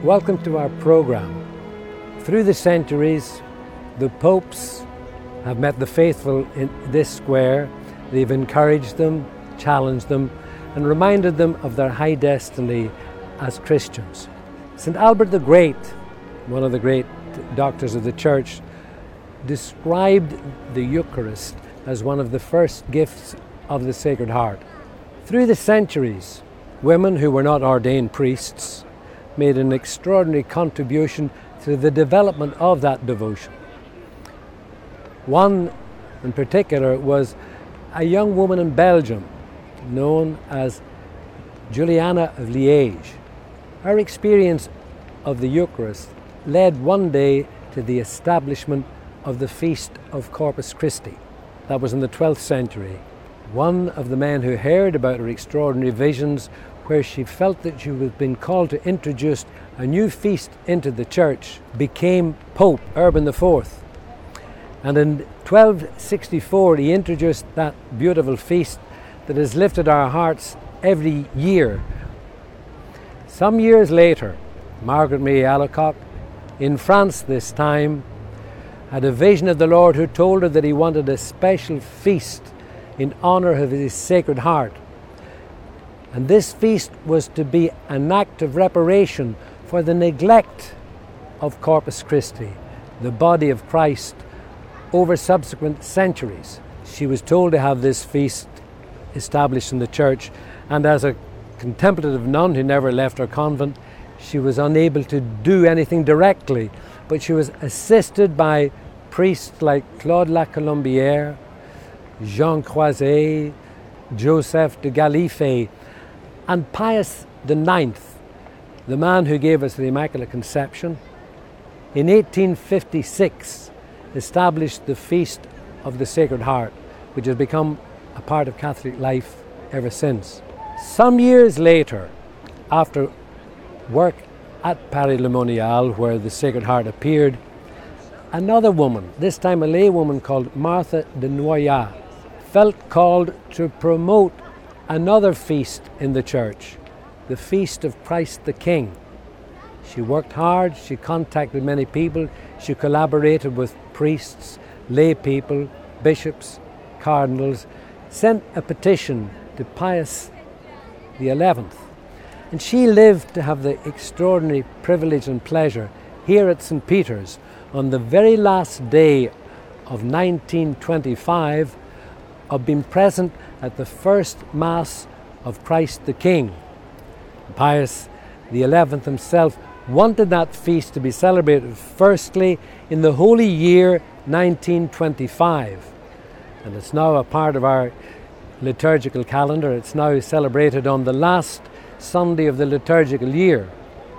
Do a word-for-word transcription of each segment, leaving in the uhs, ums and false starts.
Welcome to our program. Through the centuries, the popes have met the faithful in this square. They've encouraged them, challenged them, and reminded them of their high destiny as Christians. Saint Albert the Great, one of the great doctors of the Church, described the Eucharist as one of the first gifts of the Sacred Heart. Through the centuries, women who were not ordained priests made an extraordinary contribution to the development of that devotion. One in particular was a young woman in Belgium known as Juliana of Liège. Her experience of the Eucharist led one day to the establishment of the Feast of Corpus Christi. That was in the twelfth century. One of the men who heard about her extraordinary visions, where she felt that she was being called to introduce a new feast into the church, became Pope Urban the Fourth. And in twelve sixty-four he introduced that beautiful feast that has lifted our hearts every year. Some years later, Margaret Mary Alacoque, in France this time, had a vision of the Lord who told her that he wanted a special feast in honor of his Sacred Heart. And this feast was to be an act of reparation for the neglect of Corpus Christi, the body of Christ, over subsequent centuries. She was told to have this feast established in the church, and as a contemplative nun who never left her convent, she was unable to do anything directly, but she was assisted by priests like Claude La Colombière, Jean Croiset, Joseph de Galifet, and Pius the Ninth, the man who gave us the Immaculate Conception, in eighteen fifty-six established the Feast of the Sacred Heart, which has become a part of Catholic life ever since. Some years later, after work at Paris-le-Monial, where the Sacred Heart appeared, another woman, this time a lay woman called Martha de Noyat, felt called to promote another feast in the church, the Feast of Christ the King. She worked hard, she contacted many people, she collaborated with priests, lay people, bishops, cardinals, sent a petition to Pius the Eleventh. And she lived to have the extraordinary privilege and pleasure here at Saint Peter's on the very last day of nineteen twenty-five of being present at the first Mass of Christ the King. Pius the Eleventh himself wanted that feast to be celebrated firstly in the holy year nineteen twenty-five. And it's now a part of our liturgical calendar. It's now celebrated on the last Sunday of the liturgical year.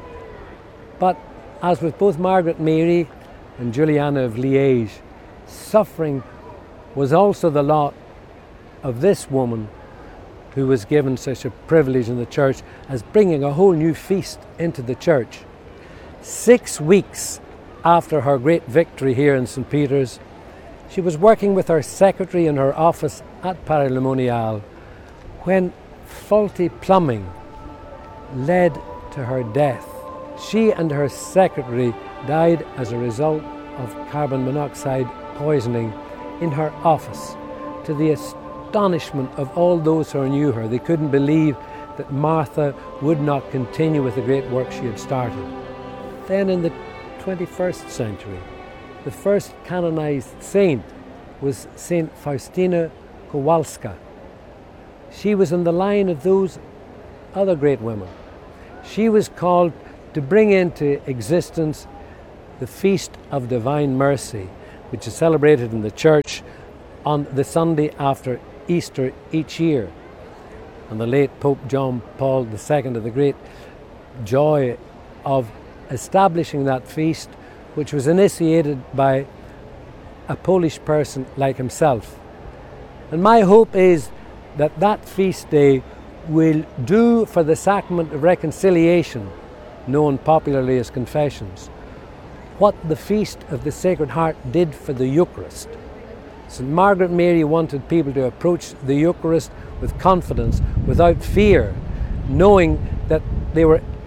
But as with both Margaret Mary and Juliana of Liège, suffering was also the lot of this woman who was given such a privilege in the church as bringing a whole new feast into the church. Six weeks after her great victory here in Saint Peter's, she was working with her secretary in her office at Paris-le-Monial when faulty plumbing led to her death. She and her secretary died as a result of carbon monoxide poisoning in her office, to the astonishment of all those who knew her. They couldn't believe that Martha would not continue with the great work she had started. Then in the twenty-first century, the first canonized saint was Saint Faustina Kowalska. She was in the line of those other great women. She was called to bring into existence the Feast of Divine Mercy, which is celebrated in the church on the Sunday after Easter each year. And the late Pope John Paul the Second had the great joy of establishing that feast, which was initiated by a Polish person like himself. And my hope is that that feast day will do for the sacrament of reconciliation, known popularly as confessions, what the Feast of the Sacred Heart did for the Eucharist. Saint Margaret Mary wanted people to approach the Eucharist with confidence, without fear, knowing that they were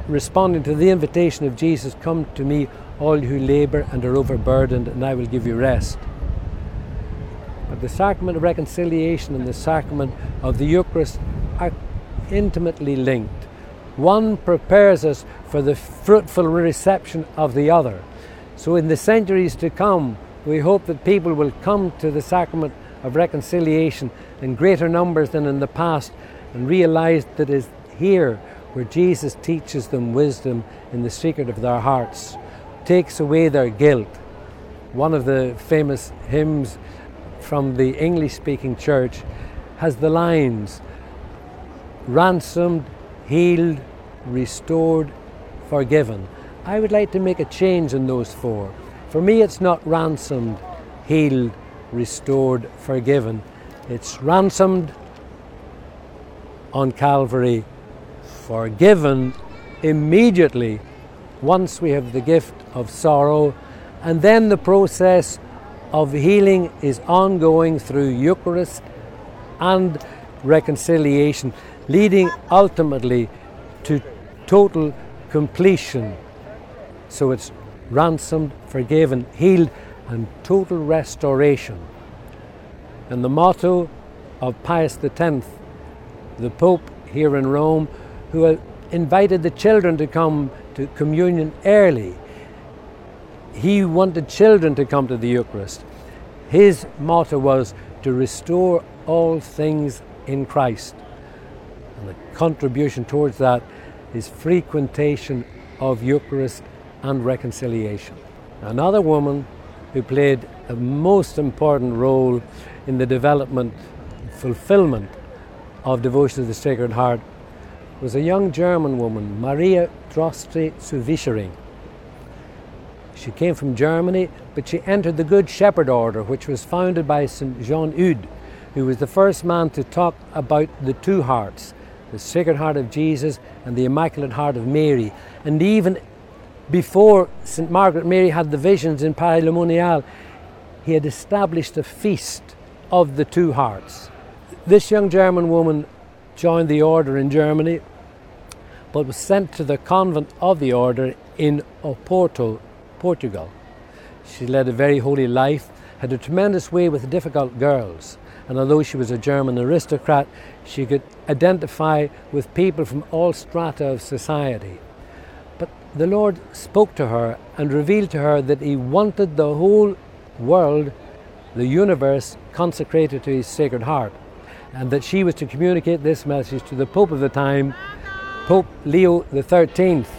responding to the invitation of Jesus, "Come to me, all who labor and are overburdened, and I will give you rest." But the sacrament of reconciliation and the sacrament of the Eucharist are intimately linked. One prepares us for the fruitful reception of the other. So in the centuries to come, we hope that people will come to the sacrament of reconciliation in greater numbers than in the past, and realize that it is here where Jesus teaches them wisdom in the secret of their hearts, takes away their guilt. One of the famous hymns from the English-speaking church has the lines, "Ransomed, healed, restored, forgiven." I would like to make a change in those four. For me, it's not ransomed, healed, restored, forgiven. It's ransomed on Calvary, forgiven immediately once we have the gift of sorrow, and then the process of healing is ongoing through Eucharist and reconciliation, leading ultimately to total completion. So it's ransomed, forgiven, healed, and total restoration. And the motto of Pius the tenth, the Pope here in Rome, who invited the children to come to communion early. He wanted children to come to the Eucharist. His motto was to restore all things in Christ. And the contribution towards that is frequentation of Eucharist and reconciliation. Another woman who played a most important role in the development, fulfillment of devotion to the Sacred Heart was a young German woman, Maria Droste zu Wischering. She came from Germany, but she entered the Good Shepherd Order, which was founded by Saint John Eudes, who was the first man to talk about the two hearts, the Sacred Heart of Jesus and the Immaculate Heart of Mary. And even before Saint Margaret Mary had the visions in Paray-le-Monial, he had established a feast of the two hearts. This young German woman joined the order in Germany, but was sent to the convent of the order in Oporto, Portugal. She led a very holy life, had a tremendous way with difficult girls, and although she was a German aristocrat, she could identify with people from all strata of society. But the Lord spoke to her and revealed to her that He wanted the whole world, the universe, consecrated to His Sacred Heart, and that she was to communicate this message to the Pope of the time, Pope Leo the thirteenth.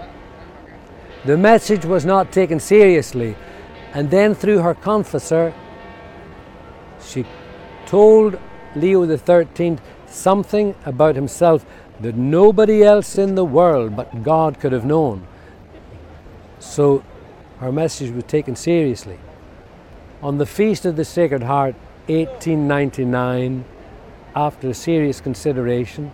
The message was not taken seriously, and then through her confessor, she told Leo the thirteenth something about himself that nobody else in the world but God could have known. So her message was taken seriously. On the Feast of the Sacred Heart, eighteen ninety-nine, after serious consideration,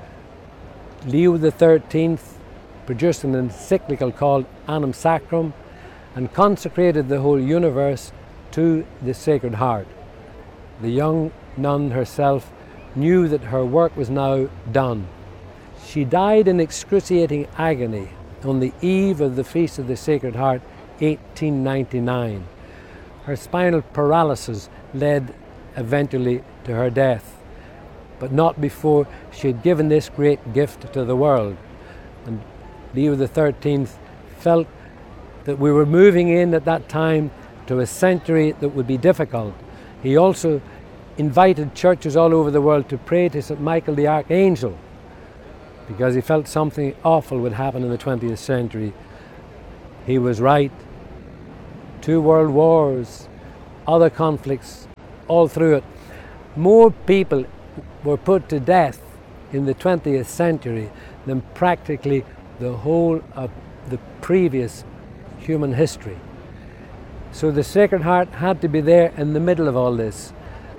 Leo the thirteenth produced an encyclical called Annum Sacrum and consecrated the whole universe to the Sacred Heart. The young nun herself knew that her work was now done. She died in excruciating agony on the eve of the Feast of the Sacred Heart, eighteen ninety-nine. Her spinal paralysis led eventually to her death, but not before she had given this great gift to the world. And Leo the thirteenth felt that we were moving in at that time to a century that would be difficult. He also invited churches all over the world to pray to Saint Michael the Archangel, because he felt something awful would happen in the twentieth century. He was right. Two world wars, other conflicts, all through it. More people were put to death in the twentieth century than practically the whole of the previous human history. So the Sacred Heart had to be there in the middle of all this.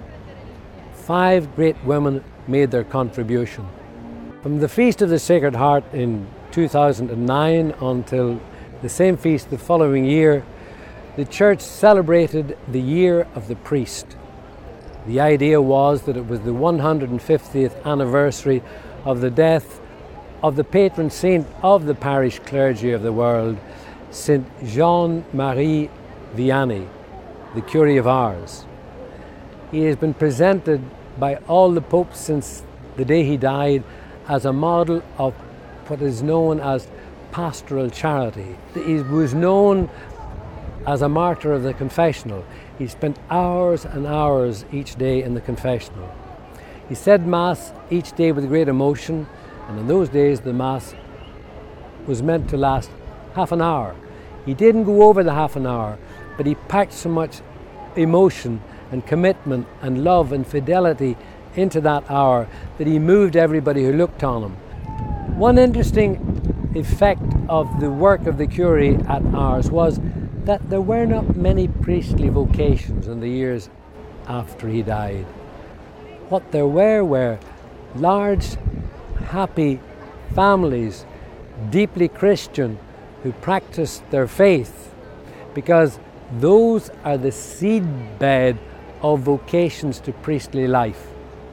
Five great women made their contribution. From the Feast of the Sacred Heart in two thousand nine until the same feast the following year, the Church celebrated the Year of the Priest. The idea was that it was the one hundred fiftieth anniversary of the death of the patron saint of the parish clergy of the world, Saint Jean-Marie Vianney, the Curé of Ars. He has been presented by all the popes since the day he died as a model of what is known as pastoral charity. He was known as a martyr of the confessional. He spent hours and hours each day in the confessional. He said Mass each day with great emotion, and in those days the Mass was meant to last half an hour. He didn't go over the half an hour, but he packed so much emotion and commitment and love and fidelity into that hour that he moved everybody who looked on him. One interesting effect of the work of the Curé at Ars was that there were not many priestly vocations in the years after he died. What there were were large, happy families, deeply Christian, who practiced their faith, because those are the seedbed of vocations to priestly life.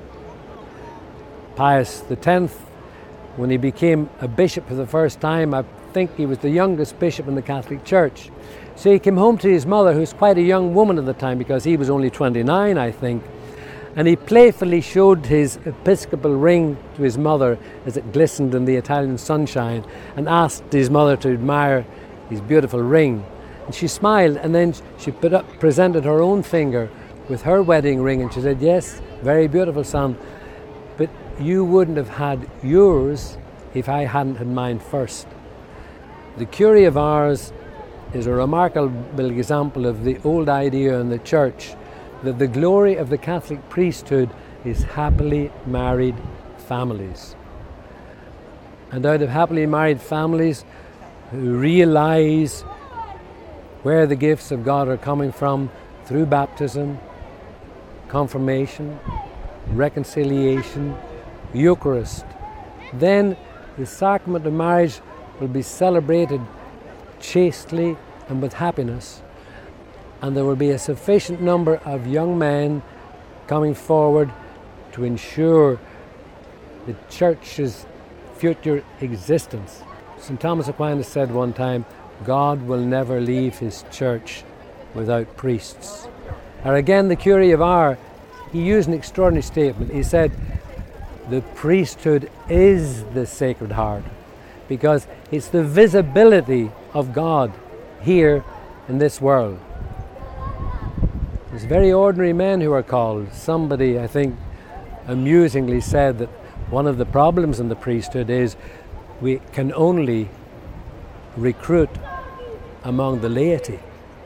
Pius the tenth, when he became a bishop for the first time, I think he was the youngest bishop in the Catholic Church. So he came home to his mother, who was quite a young woman at the time, because he was only twenty-nine, I think, and he playfully showed his episcopal ring to his mother as it glistened in the Italian sunshine, and asked his mother to admire his beautiful ring. And she smiled, and then she put up, presented her own finger with her wedding ring, and she said, "Yes, very beautiful, son, but you wouldn't have had yours if I hadn't had mine first." The Curé of Ars is a remarkable example of the old idea in the Church that the glory of the Catholic priesthood is happily married families. And out of happily married families who realize where the gifts of God are coming from through baptism, confirmation, reconciliation, Eucharist, then the sacrament of marriage will be celebrated chastely and with happiness, and there will be a sufficient number of young men coming forward to ensure the Church's future existence. Saint Thomas Aquinas said one time, "God will never leave his Church without priests." Or again, the Curé of Ars, he used an extraordinary statement. He said, "The priesthood is the Sacred Heart, because it's the visibility of God here in this world." There's very ordinary men who are called. Somebody, I think, amusingly said that one of the problems in the priesthood is we can only recruit among the laity.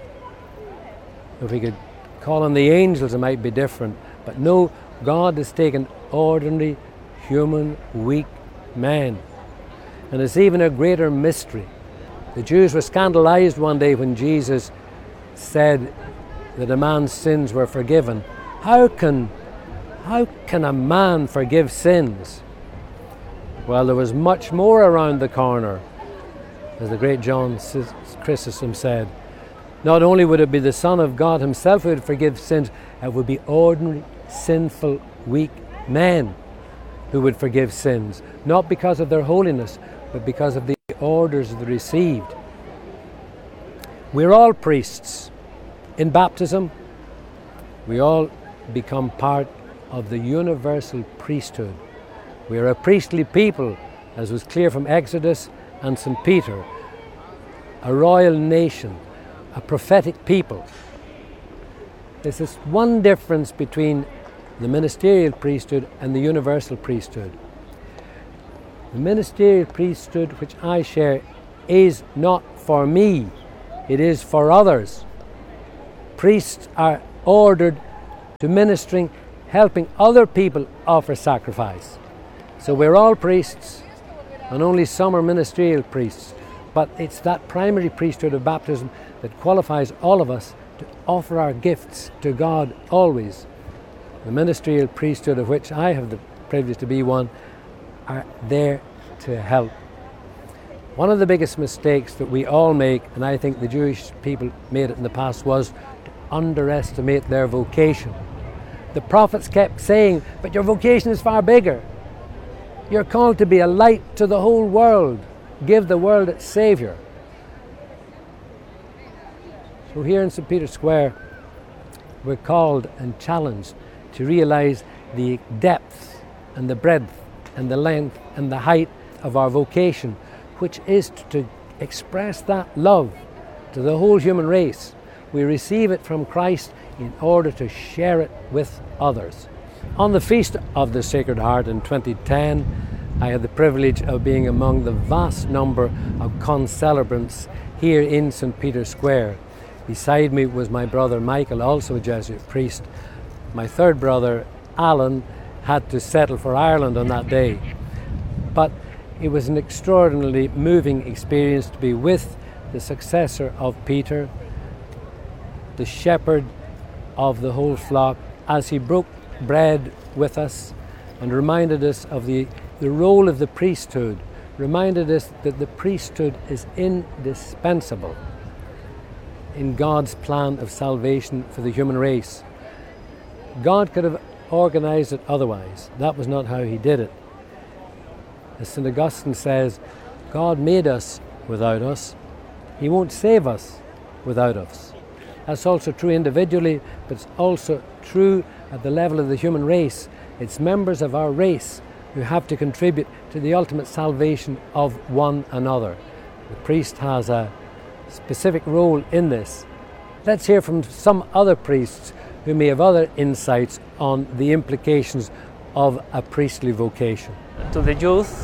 If we could call on the angels, it might be different. But no, God has taken ordinary, human, weak men. And it's even a greater mystery. The Jews were scandalized one day when Jesus said that a man's sins were forgiven. How can, how can a man forgive sins? Well, there was much more around the corner, as the great John Chrysostom said. Not only would it be the Son of God himself who would forgive sins, it would be ordinary, sinful, weak men who would forgive sins, not because of their holiness, but because of the orders they received. We're all priests. In baptism, we all become part of the universal priesthood. We are a priestly people, as was clear from Exodus and Saint Peter, a royal nation, a prophetic people. There's this one difference between the ministerial priesthood and the universal priesthood. The ministerial priesthood which I share is not for me, it is for others. Priests are ordered to ministering, helping other people offer sacrifice. So we're all priests, and only some are ministerial priests. But it's that primary priesthood of baptism that qualifies all of us to offer our gifts to God always. The ministerial priesthood, of which I have the privilege to be one, are there to help. One of the biggest mistakes that we all make, and I think the Jewish people made it in the past, was to underestimate their vocation. The prophets kept saying, "But your vocation is far bigger." You're called to be a light to the whole world. Give the world its Saviour. So here in Saint Peter's Square, we're called and challenged to realise the depth and the breadth and the length and the height of our vocation, which is to express that love to the whole human race. We receive it from Christ in order to share it with others. On the Feast of the Sacred Heart in twenty ten, I had the privilege of being among the vast number of concelebrants here in Saint Peter's Square. Beside me was my brother Michael, also a Jesuit priest. My third brother, Alan, had to settle for Ireland on that day. But it was an extraordinarily moving experience to be with the successor of Peter, the shepherd of the whole flock, as he broke bread with us and reminded us of the, the role of the priesthood, reminded us that the priesthood is indispensable in God's plan of salvation for the human race. God could have organized it otherwise. That was not how he did it. As Saint Augustine says, God made us without us. He won't save us without us. That's also true individually, but it's also true at the level of the human race. It's members of our race who have to contribute to the ultimate salvation of one another. The priest has a specific role in this. Let's hear from some other priests who may have other insights on the implications of a priestly vocation. To the youth,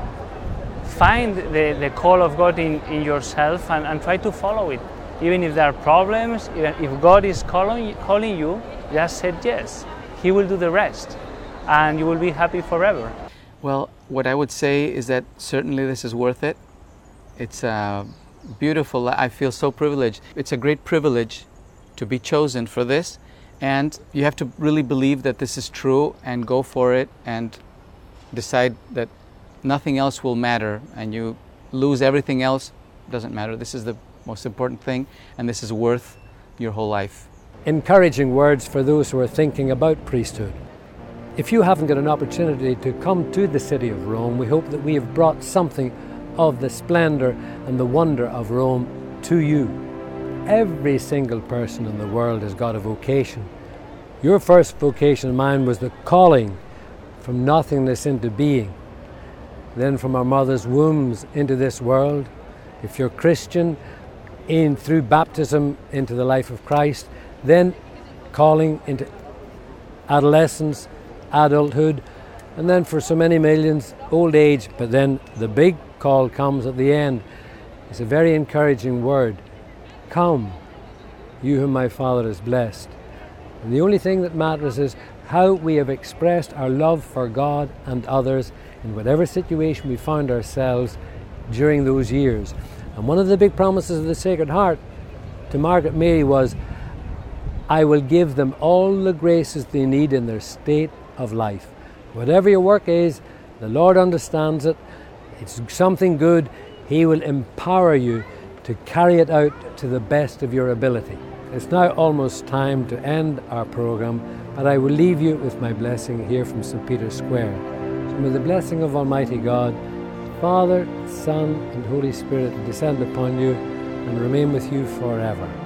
find the, the call of God in, in yourself and, and try to follow it. Even if there are problems, if God is calling, calling you, just say yes. He will do the rest and you will be happy forever. Well, what I would say is that certainly this is worth it. It's uh, beautiful. I feel so privileged. It's a great privilege to be chosen for this, and you have to really believe that this is true and go for it and decide that nothing else will matter and you lose everything else, doesn't matter. This is the most important thing, and this is worth your whole life. Encouraging words for those who are thinking about priesthood. If you haven't got an opportunity to come to the city of Rome, we hope that we have brought something of the splendor and the wonder of Rome to you. Every single person in the world has got a vocation. Your first vocation, mine, was the calling from nothingness into being, then from our mother's wombs into this world. If you're Christian, in through baptism into the life of Christ, then calling into adolescence, adulthood, and then for so many millions, old age. But then the big call comes at the end. It's a very encouraging word. Come, you whom my Father has blessed. And the only thing that matters is how we have expressed our love for God and others in whatever situation we found ourselves during those years. And one of the big promises of the Sacred Heart to Margaret Mary was, I will give them all the graces they need in their state of life. Whatever your work is, the Lord understands it. It's something good. He will empower you to carry it out to the best of your ability. It's now almost time to end our program, but I will leave you with my blessing here from Saint Peter's Square. So may the blessing of Almighty God, Father, Son, and Holy Spirit descend upon you and remain with you forever.